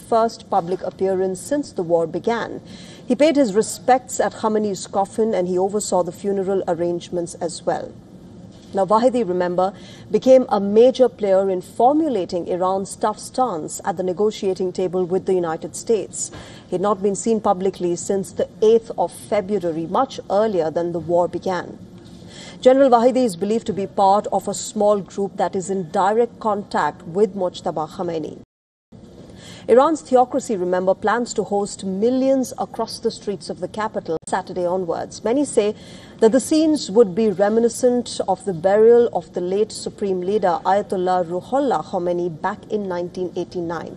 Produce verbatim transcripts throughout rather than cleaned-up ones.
first public appearance since the war began. He paid his respects at Khamenei's coffin and he oversaw the funeral arrangements as well. Now, Wahidi, remember, became a major player in formulating Iran's tough stance at the negotiating table with the United States. He had not been seen publicly since the eighth of February, much earlier than the war began. General Wahidi is believed to be part of a small group that is in direct contact with Mojtaba Khamenei. Iran's theocracy, remember, plans to host millions across the streets of the capital Saturday onwards. Many say that the scenes would be reminiscent of the burial of the late Supreme Leader Ayatollah Ruhollah Khomeini back in nineteen eighty-nine.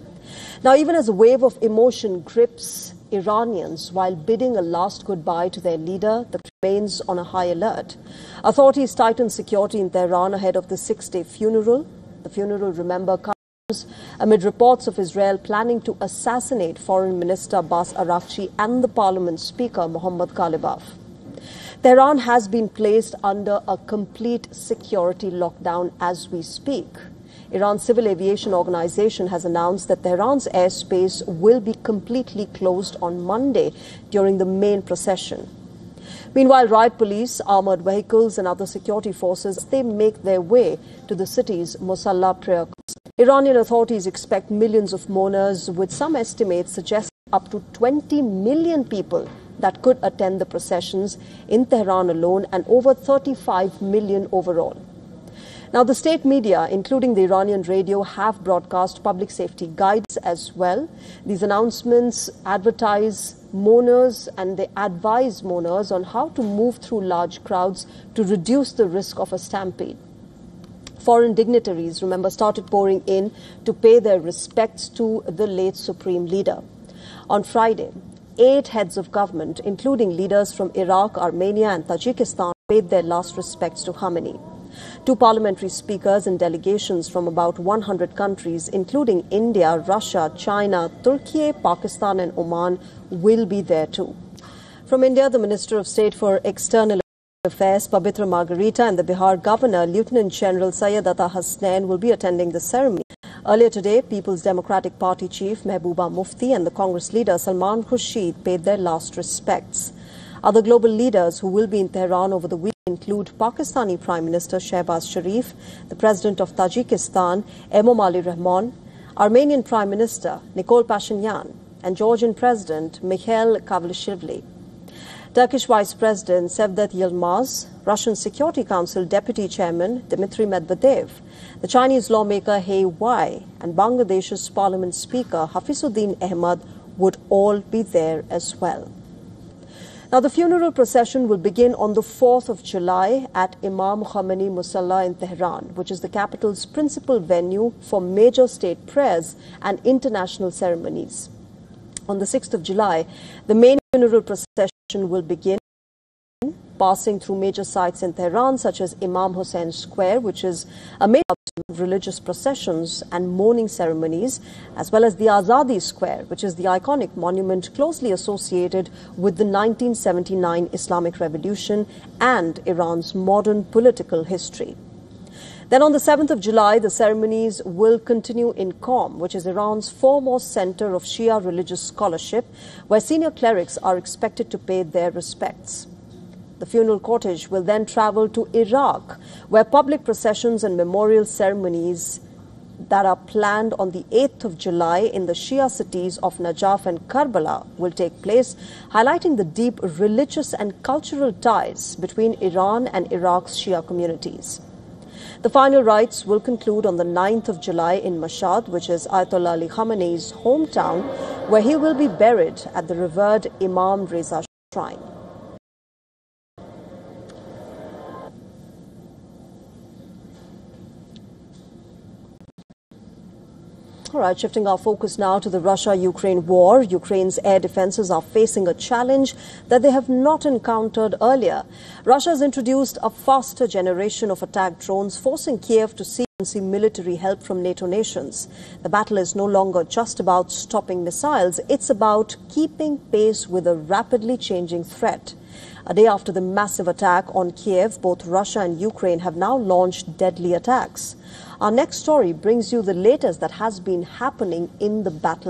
Now, even as a wave of emotion grips Iranians while bidding a last goodbye to their leader, the remains on a high alert. Authorities tightened security in Tehran ahead of the six-day funeral. The funeral, remember, comes amid reports of Israel planning to assassinate Foreign Minister Abbas Araghchi and the Parliament Speaker Mohammad Ghalibaf. Tehran has been placed under a complete security lockdown as we speak. Iran's Civil Aviation Organization has announced that Tehran's airspace will be completely closed on Monday during the main procession. Meanwhile, riot police, armored vehicles and other security forces, they make their way to the city's Musalla prayer. Iranian authorities expect millions of mourners, with some estimates suggesting up to twenty million people that could attend the processions in Tehran alone, and over thirty-five million overall. Now, the state media, including the Iranian radio, have broadcast public safety guides as well. These announcements advertise mourners and they advise mourners on how to move through large crowds to reduce the risk of a stampede. Foreign dignitaries, remember, started pouring in to pay their respects to the late Supreme Leader. On Friday, eight heads of government, including leaders from Iraq, Armenia and Tajikistan, paid their last respects to Khamenei. Two parliamentary speakers and delegations from about one hundred countries, including India, Russia, China, Turkey, Pakistan and Oman, will be there too. From India, the Minister of State for External Affairs, Pabitra Margarita, and the Bihar Governor, Lieutenant General Syed Ata Hasnain, will be attending the ceremony. Earlier today, People's Democratic Party Chief Mehbooba Mufti and the Congress leader Salman Khurshid paid their last respects. Other global leaders who will be in Tehran over the week include Pakistani Prime Minister Shehbaz Sharif, the President of Tajikistan, Emomali Rahmon, Armenian Prime Minister Nikol Pashinyan, and Georgian President Mikhail Kavlashvili. Turkish Vice President Cevdet Yilmaz, Russian Security Council Deputy Chairman Dmitry Medvedev, the Chinese lawmaker He Wei, and Bangladesh's Parliament Speaker Hafizuddin Ahmad would all be there as well. Now, the funeral procession will begin on the fourth of July at Imam Khomeini Musalla in Tehran, which is the capital's principal venue for major state prayers and international ceremonies. On the sixth of July, the main funeral procession will begin, passing through major sites in Tehran such as Imam Hussein Square, which is a major hub of religious processions and mourning ceremonies, as well as the Azadi Square, which is the iconic monument closely associated with the nineteen seventy-nine Islamic Revolution and Iran's modern political history. Then on the seventh of July, the ceremonies will continue in Qom, which is Iran's foremost center of Shia religious scholarship, where senior clerics are expected to pay their respects. The funeral cortege will then travel to Iraq, where public processions and memorial ceremonies that are planned on the eighth of July in the Shia cities of Najaf and Karbala will take place, highlighting the deep religious and cultural ties between Iran and Iraq's Shia communities. The final rites will conclude on the ninth of July in Mashhad, which is Ayatollah Ali Khamenei's hometown, where he will be buried at the revered Imam Reza Shrine. All right, shifting our focus now to the Russia-Ukraine war. Ukraine's air defenses are facing a challenge that they have not encountered earlier. Russia has introduced a faster generation of attack drones, forcing Kiev to seek military help from NATO nations. The battle is no longer just about stopping missiles. It's about keeping pace with a rapidly changing threat. A day after the massive attack on Kiev, both Russia and Ukraine have now launched deadly attacks. Our next story brings you the latest that has been happening in the battle.